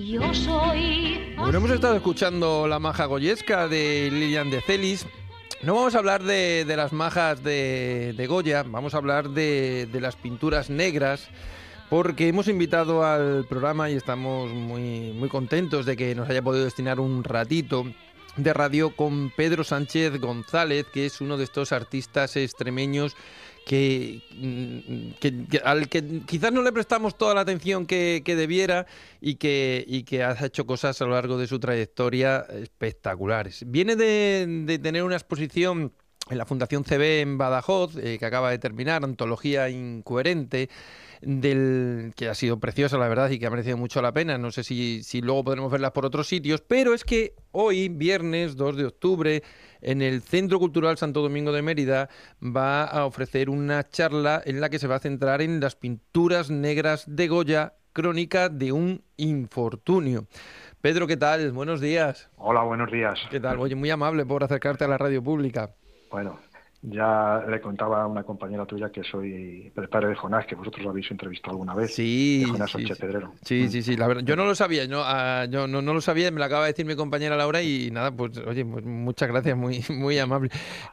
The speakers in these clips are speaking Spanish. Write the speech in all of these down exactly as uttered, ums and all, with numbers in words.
Yo soy... Bueno, hemos estado escuchando La maja goyesca de Lilian de Celis. No vamos a hablar de, de las majas de, de Goya, vamos a hablar de, de las pinturas negras, porque hemos invitado al programa y estamos muy, muy contentos de que nos haya podido destinar un ratito de radio con Pedro Sánchez González, que es uno de estos artistas extremeños que, que, que al que quizás no le prestamos toda la atención que, que debiera y que, y que ha hecho cosas a lo largo de su trayectoria espectaculares. Viene de, de tener una exposición en la Fundación C B en Badajoz, eh, que acaba de terminar, Antología Incoherente, del que ha sido preciosa, la verdad, y que ha merecido mucho la pena. No sé si, si luego podremos verlas por otros sitios, pero es que hoy, viernes dos de octubre, en el Centro Cultural Santo Domingo de Mérida, va a ofrecer una charla en la que se va a centrar en las pinturas negras de Goya, crónica de un infortunio. Pedro, ¿qué tal? Buenos días. Hola, buenos días. ¿Qué tal? Oye, muy amable por acercarte a la radio pública. Bueno, ya le contaba a una compañera tuya que soy el padre de Jonás, que vosotros lo habéis entrevistado alguna vez. Sí, de Jonás sí, Sánchez sí. Pedrero. Sí, Mm. sí, sí, la verdad, yo no lo sabía, no, uh, yo no, no lo sabía, me lo acaba de decir mi compañera Laura y nada, pues oye, pues, muchas gracias, muy, muy amable.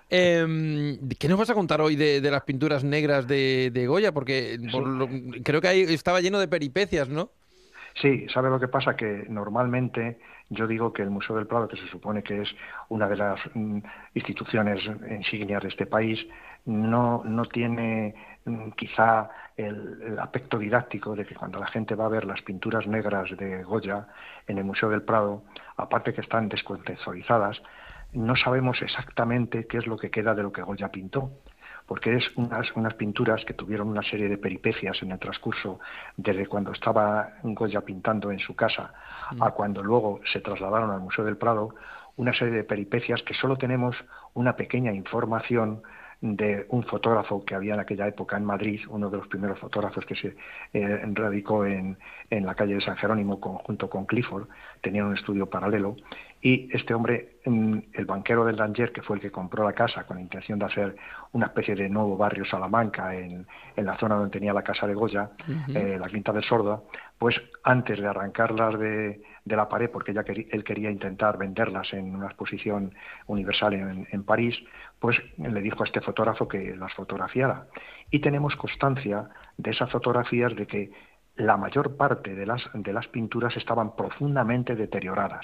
Eh, ¿Qué nos vas a contar hoy de, de las pinturas negras de, de Goya? Porque por Sí. lo, creo que ahí estaba lleno de peripecias, ¿no? Sí, ¿sabe lo que pasa? Que normalmente yo digo que el Museo del Prado, que se supone que es una de las mm, instituciones insignias de este país, no, no tiene mm, quizá el, el aspecto didáctico de que cuando la gente va a ver las pinturas negras de Goya en el Museo del Prado, aparte que están descontextualizadas, no sabemos exactamente qué es lo que queda de lo que Goya pintó, porque es unas, unas pinturas que tuvieron una serie de peripecias en el transcurso desde cuando estaba Goya pintando en su casa mm. a cuando luego se trasladaron al Museo del Prado, una serie de peripecias que solo tenemos una pequeña información de un fotógrafo que había en aquella época en Madrid, uno de los primeros fotógrafos que se eh, radicó en, en la calle de San Jerónimo con, junto con Clifford, tenían un estudio paralelo, y este hombre, el banquero del Danger, que fue el que compró la casa con la intención de hacer una especie de nuevo barrio Salamanca en, en la zona donde tenía la casa de Goya, uh-huh. eh, la Quinta del Sordo, pues antes de arrancarlas de, de la pared, porque ella quería, él quería intentar venderlas en una exposición universal en, en París, pues le dijo a este fotógrafo que las fotografiara. Y tenemos constancia de esas fotografías de que la mayor parte de las, de las pinturas estaban profundamente deterioradas.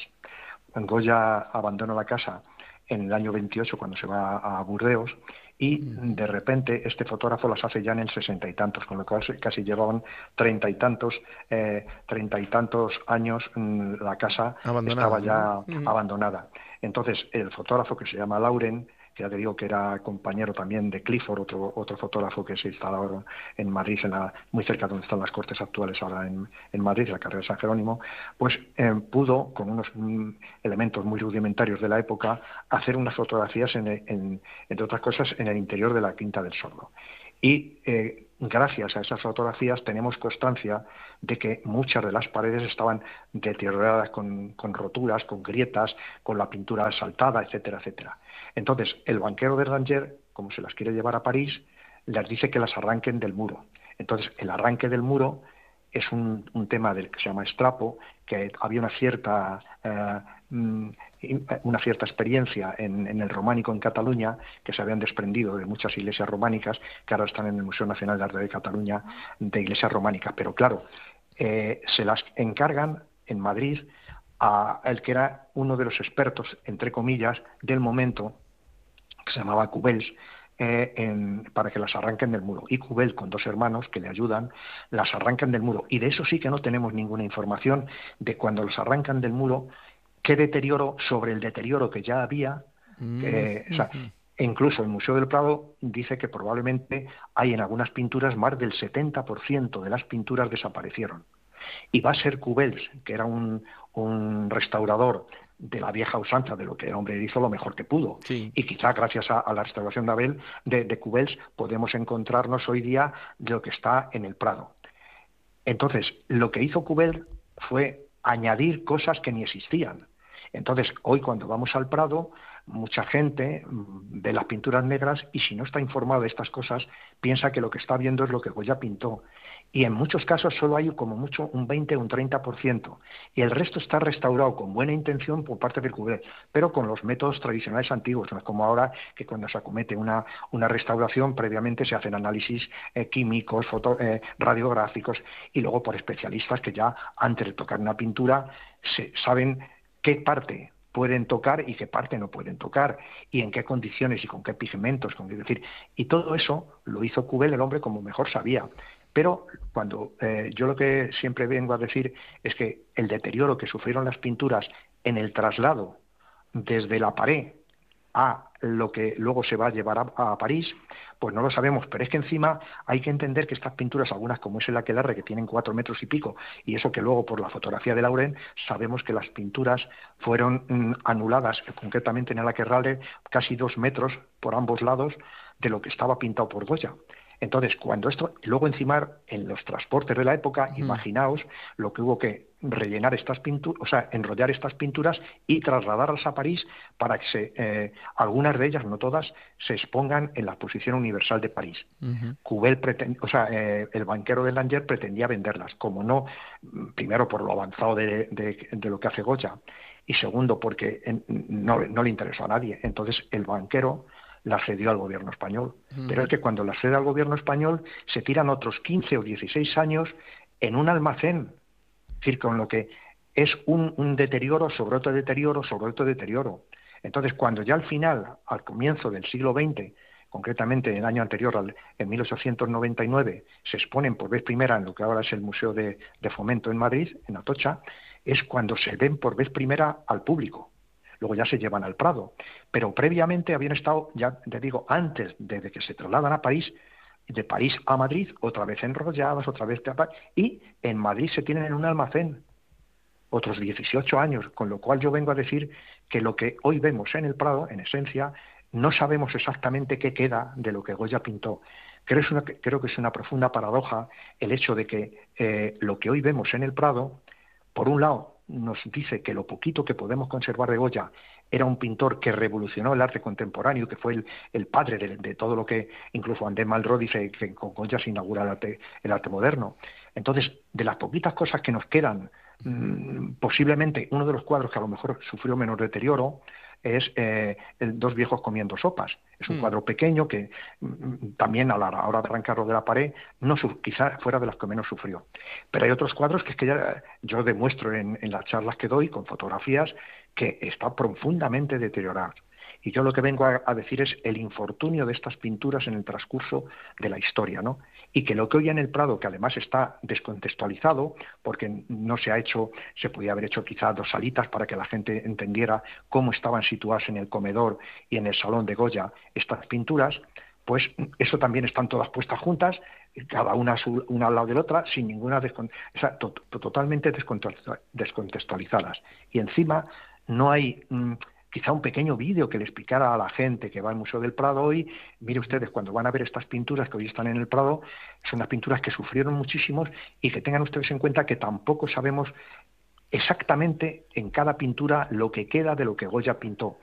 Goya abandona la casa en el año veintiocho cuando se va a Burdeos y de repente este fotógrafo las hace ya en el sesenta y tantos, con lo cual casi llevaban treinta y tantos eh, treinta y tantos años mmm, la casa abandonada, estaba ya ¿no? uh-huh. abandonada. Entonces el fotógrafo, que se llama Lauren, que ya te digo que era compañero también de Clifford, otro otro fotógrafo que se instaló en Madrid, en la, muy cerca donde están las Cortes actuales ahora en, en Madrid, la carrera de San Jerónimo, pues eh, pudo, con unos mm, elementos muy rudimentarios de la época, hacer unas fotografías, en, en, entre otras cosas, en el interior de la Quinta del Sordo. Y eh, gracias a esas fotografías tenemos constancia de que muchas de las paredes estaban deterioradas con, con roturas, con grietas, con la pintura saltada, etcétera, etcétera. Entonces, el banquero de Ranger, como se las quiere llevar a París, les dice que las arranquen del muro. Entonces, el arranque del muro es un, un tema del que se llama estrapo, que había una cierta eh, una cierta experiencia en, en el románico en Cataluña, que se habían desprendido de muchas iglesias románicas que ahora están en el Museo Nacional de Arte de Cataluña, de iglesias románicas. Pero claro, eh, se las encargan en Madrid a el que era uno de los expertos, entre comillas, del momento, que se llamaba Cubels, Eh, en, para que las arranquen del muro. Y Cubel, con dos hermanos que le ayudan, las arrancan del muro. Y de eso sí que no tenemos ninguna información, de cuando las arrancan del muro, qué deterioro sobre el deterioro que ya había. Mm, eh, uh-huh. o sea, e incluso el Museo del Prado dice que probablemente hay en algunas pinturas más del setenta por ciento de las pinturas desaparecieron. Y va a ser Cubels, que era un, un restaurador de la vieja usanza, de lo que el hombre hizo lo mejor que pudo. Sí. Y quizá gracias a, a la restauración de Abel, de, de Cubels, podemos encontrarnos hoy día de lo que está en el Prado. Entonces, lo que hizo Cubels fue añadir cosas que ni existían. Entonces, hoy cuando vamos al Prado, mucha gente ve las pinturas negras y si no está informado de estas cosas, piensa que lo que está viendo es lo que Goya pintó. y en muchos casos solo hay como mucho un veinte o un treinta por ciento, y el resto está restaurado con buena intención por parte del Cuvel, pero con los métodos tradicionales antiguos, no es como ahora que cuando se acomete una, una restauración previamente se hacen análisis eh, químicos, foto, eh, radiográficos, y luego por especialistas que ya antes de tocar una pintura se, saben qué parte pueden tocar y qué parte no pueden tocar, y en qué condiciones y con qué pigmentos, con qué decir, y todo eso lo hizo Cuvel, el hombre, como mejor sabía. Pero cuando eh, yo lo que siempre vengo a decir es que el deterioro que sufrieron las pinturas en el traslado desde la pared a lo que luego se va a llevar a, a París, pues no lo sabemos, pero es que encima hay que entender que estas pinturas, algunas como es el aquelarre, que tienen cuatro metros y pico, y eso que luego por la fotografía de Laurent sabemos que las pinturas fueron mm, anuladas, concretamente en el aquelarre, casi dos metros por ambos lados de lo que estaba pintado por Goya. Entonces, cuando esto, luego encima en los transportes de la época, uh-huh. imaginaos lo que hubo que rellenar estas pinturas, o sea, enrollar estas pinturas y trasladarlas a París para que se, eh, algunas de ellas, no todas, se expongan en la Exposición Universal de París. Uh-huh. Cuvel pretend, o sea, eh, el banquero de Langer pretendía venderlas, como no, primero por lo avanzado de, de, de lo que hace Goya, y segundo porque en, no, no le interesó a nadie. Entonces el banquero la cedió al gobierno español. Uh-huh. Pero es que cuando la cede al gobierno español se tiran otros quince o dieciséis años en un almacén. Es decir, con lo que es un, un deterioro sobre otro deterioro sobre otro deterioro. Entonces, cuando ya al final, al comienzo del siglo veinte, concretamente en el año anterior, al, en mil ochocientos noventa y nueve, se exponen por vez primera en lo que ahora es el Museo de, de Fomento en Madrid, en Atocha, es cuando se ven por vez primera al público. Luego ya se llevan al Prado, pero previamente habían estado, ya te digo, antes de que se trasladan a París, de París a Madrid, otra vez enrolladas, otra vez, y en Madrid se tienen en un almacén otros dieciocho años, con lo cual yo vengo a decir que lo que hoy vemos en el Prado, en esencia, no sabemos exactamente qué queda de lo que Goya pintó. Creo, es una, creo que es una profunda paradoja el hecho de que eh, lo que hoy vemos en el Prado, por un lado, nos dice que lo poquito que podemos conservar de Goya era un pintor que revolucionó el arte contemporáneo, que fue el, el padre de, de todo lo que incluso André Malraux dice que con Goya se inaugura el arte, el arte moderno. Entonces, de las poquitas cosas que nos quedan, mmm, posiblemente uno de los cuadros que a lo mejor sufrió menos deterioro es eh, el Dos viejos comiendo sopas. Es un mm. cuadro pequeño que mm, también a la hora de arrancarlo de la pared no quizá fuera de los que menos sufrió. Pero hay otros cuadros que es que ya yo demuestro en, en las charlas que doy con fotografías que está profundamente deteriorado. Y yo lo que vengo a, a decir es el infortunio de estas pinturas en el transcurso de la historia, ¿no? Y que lo que hoy en el Prado, que además está descontextualizado, porque no se ha hecho, se podía haber hecho quizá dos salitas para que la gente entendiera cómo estaban situadas en el comedor y en el salón de Goya estas pinturas, pues eso también están todas puestas juntas, cada una, su, una al lado de la otra, sin ninguna descont- o sea, to- to- totalmente descontextualizadas. Y encima no hay mmm, quizá un pequeño vídeo que le explicara a la gente que va al Museo del Prado hoy, mire ustedes, cuando van a ver estas pinturas que hoy están en el Prado, son unas pinturas que sufrieron muchísimos, y que tengan ustedes en cuenta que tampoco sabemos exactamente en cada pintura lo que queda de lo que Goya pintó.